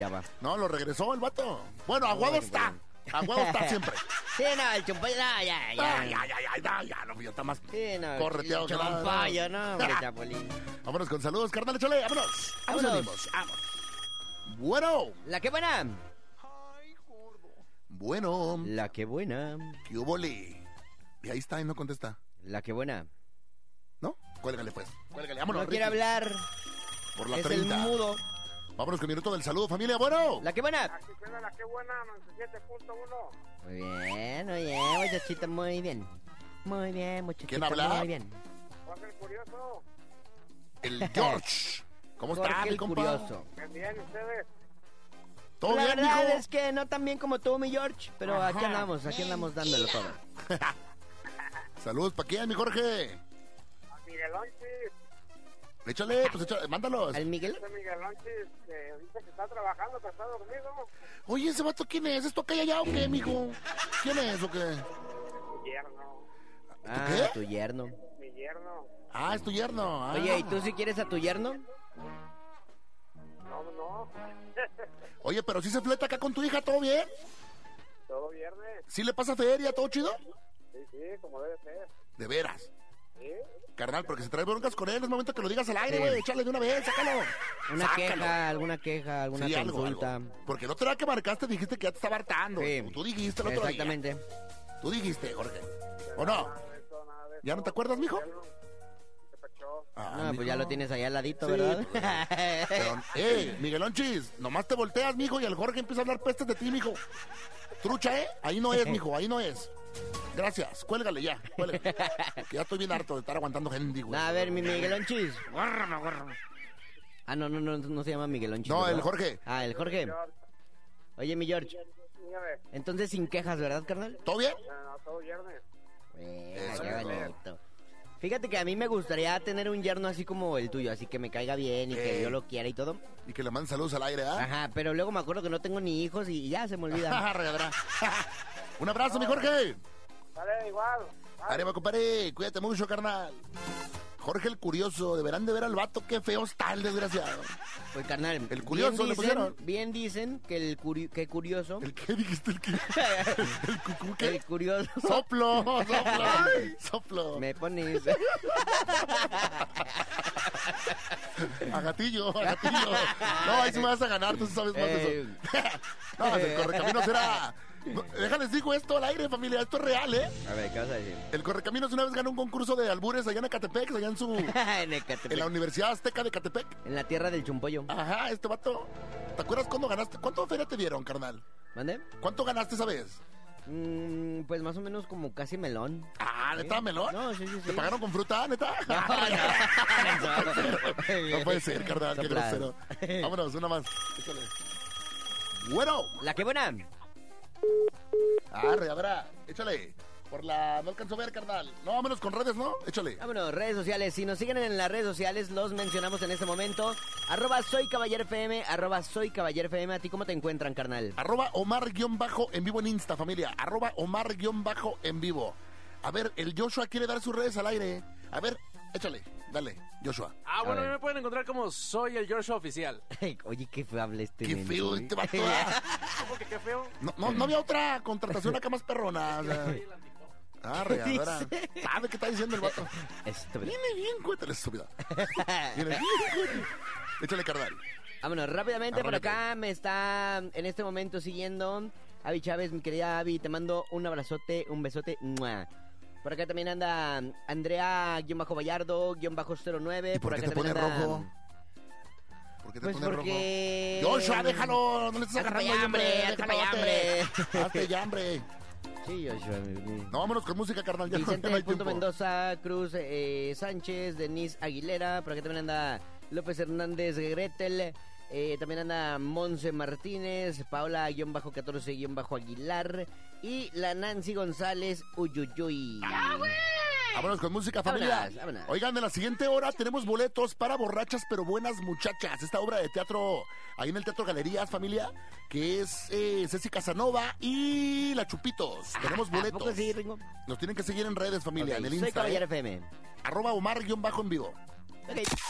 Ya va. No, lo regresó el vato. Bueno, aguado está. Aguado está siempre. Sí, no, el chumpayo, no, ya. Ya, no, ya está más Sí, no, correteado el que nada. chumpayo, no, hombre, Chapulín. Vámonos con saludos, carnal, échale, vámonos. Vámonos. Bueno. La que buena. Bueno. La que buena. ¿Qué hubole? Y ahí está y no contesta. La que buena. ¿No? Cuélgale pues. Cuélgale, vámonos. No quiere hablar. Por la Es 30. el mudo. Vámonos con el minuto del saludo, familia. Bueno. La que buena. Aquí suena la que buena, 97.1. Muy bien, muchachita, muy bien. Muy bien, muchachita. ¿Quién habla? Muy bien. Jorge el Curioso. El George. ¿Cómo está, Jorge mi el compa? Curioso. Bien, ustedes. ¿Todo La bien, verdad mijo? es que no tan bien como tú, mi George, pero aquí andamos dándolo todo. Saludos, ¿para quién, mi Jorge? A Miguel Lonchis. Échale, pues échale, mándalos. ¿Al Miguel? Este Miguel Lonchis que dice que está trabajando, que está dormido. Oye, ¿ese vato quién es? ¿Esto acá y allá o qué, mijo? ¿Quién es o qué? Mi yerno. Ah, qué? tu yerno. Mi yerno. Ah, es tu yerno. Ah. Oye, ¿y tú si quieres a tu yerno? No. Oye, pero si se fleta acá con tu hija, ¿todo bien? Todo viernes. ¿Sí le pasa feria, todo chido? Sí, como debe ser. De veras. ¿Sí? Carnal, porque si traes broncas con él, es momento que lo digas al aire, güey. Échale de una vez, sácalo. Una Sácalo. queja, alguna Sí, algo, consulta. algo. Porque el otro día que marcaste dijiste que ya te estaba hartando. Sí. Tú dijiste el otro Exactamente. día. Tú dijiste, Jorge. ¿O no? Nada de eso. ¿Ya no te acuerdas, mijo? Se pachó. Ah, pues ya lo tienes ahí al ladito, Sí, ¿verdad? Pero, Miguelonchis, nomás te volteas, mijo, y el Jorge empieza a hablar pestes de ti, mijo. Trucha, Ahí no es, mijo, ahí no es. Gracias, cuélgale ya, cuélgale. Que ya estoy bien harto de estar aguantando gente, güey. A ver, mi Miguelonchis. Ah, no se llama Miguelonchis. No, ¿verdad? el Jorge. Ah, el Jorge. Oye, mi George. Dígame. Entonces sin quejas, ¿verdad, carnal? ¿Todo bien? No, todo viernes. Eso, Qué bonito. Fíjate que a mí me gustaría tener un yerno así como el tuyo, así que me caiga bien y que yo lo quiera y todo. Y que le manden saludos al aire, ¿ah? Ajá, pero luego me acuerdo que no tengo ni hijos y ya se me olvida. Regadera. Un abrazo, mi Jorge. Dale, igual. Arriba, compadre. Cuídate mucho, carnal. Jorge el Curioso. Deberán de ver al vato. Qué feo está el desgraciado. Pues carnal, El curioso le pusieron. Bien dicen que que curioso. ¿El qué dijiste? ¿El qué? ¿El cucú qué? El curioso. Soplo. Soplo. Me pones. A gatillo. No, ahí sí me vas a ganar, tú sí sabes más de eso. No, el Correcaminos era... No, déjales digo esto al aire, familia, esto es real, A ver, ¿qué vas a decir? El Correcaminos una vez ganó un concurso de albures allá en Ecatepec, allá En Ecatepec. en la Universidad Azteca de Ecatepec. En la tierra del chumpollo. Ajá, este vato. ¿Te acuerdas cuándo ganaste? ¿Cuánto feria te dieron, carnal? ¿Mande? ¿Cuánto ganaste esa vez? Pues más o menos como casi melón. Ah, ¿neta, melón? No, sí. ¿Te pagaron con fruta, neta? No puede ser, carnal, qué Soplar. grosero. Vámonos, una más. Échale. Bueno. La que buena. Arre, habrá. Échale. Por la... No alcanzó a ver, carnal. No, vámonos con redes, ¿no? Échale. Vámonos, redes sociales. Si nos siguen en las redes sociales, los mencionamos en este momento. @soycaballerfm, @soycaballerfm. ¿A ti cómo te encuentran, carnal? @Omar_en vivo en Insta, familia. @Omar_en vivo. A ver, el Joshua quiere dar sus redes al aire. A ver, échale. Dale, Joshua. Bueno, A ver. me pueden encontrar como Soy el Joshua Oficial. Oye, qué feo habla este Qué menso, feo güey. este vato. ¿Cómo que qué feo? No había otra contratación acá más perrona. O sea. Regadera. ¿Sabe qué está diciendo el vato? Estúpido. Viene bien, cuéntale, estúpida. Viene bien, cuéntale. Échale, carnal. Vámonos, rápidamente por Arráncate. acá me está en este momento siguiendo Avi Chávez, mi querida Avi, te mando un abrazote, un besote. ¡Mua! Por acá también anda Andrea_Vallardo_09. ¿Y por qué acá te pone también anda- rojo? ¿Por qué te Pues pone porque... rojo? Joshua, déjalo. No le estés Hazte agarrando ya, hambre, hazte déjalo, ya, hazte. hambre. Hazte ya, hambre. Sí, Joshua. No, vámonos con música, carnal. Ya no Vicente hay Punto tiempo. Mendoza, Cruz Sánchez, Denise Aguilera, por acá también anda López Hernández Gretel, también anda Monse Martínez, Paola_14_Aguilar y la Nancy González Uyuyuy. Vámonos con música, familia. Vámonos. Oigan, en la siguiente hora tenemos boletos para Borrachas pero Buenas Muchachas. Esta obra de teatro ahí en el Teatro Galerías, familia, que es Ceci Casanova y La Chupitos. Tenemos ¿A poco boletos. sí, Ringo? Nos tienen que seguir en redes, familia, Ok, en el soy Insta. Caballero FM. @Omar_en vivo. Ok.